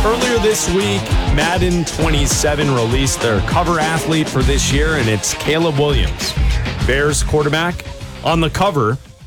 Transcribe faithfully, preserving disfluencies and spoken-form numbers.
earlier this week, Madden twenty-seven released their cover athlete for this year, and it's Caleb Williams, Bears quarterback. On the cover,